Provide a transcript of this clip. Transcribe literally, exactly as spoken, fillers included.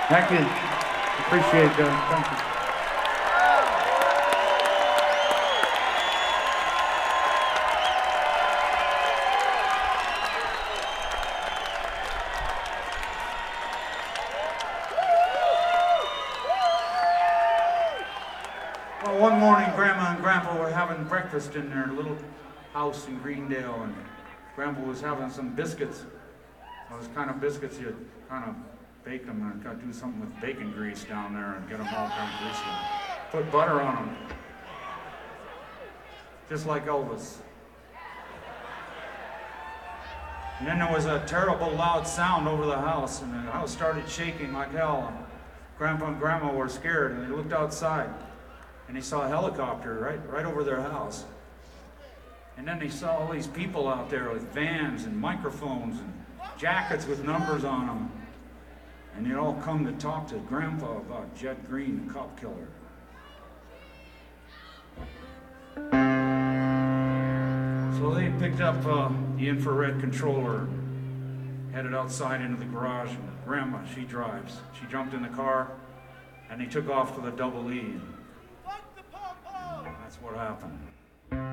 Thank you. Appreciate that. Thank you. Well, one morning, Grandma and Grandpa were having breakfast in their little house in Greendale, and Grandpa was having some biscuits. Those kind of biscuits you kind of bake them and got to do something with bacon grease down there and get them all kind of greasy. Put butter on them, just like Elvis. And then there was a terrible loud sound over the house, and the house started shaking like hell. Grandpa and Grandma were scared, and they looked outside, and they saw a helicopter right, right over their house. And then they saw all these people out there with vans and microphones and jackets with numbers on them. And they all come to talk to Grandpa about Jed Green, the cop killer. So they picked up uh, the infrared controller, headed outside into the garage, and Grandma, she drives. She jumped in the car, and they took off to the Double E. That's what happened.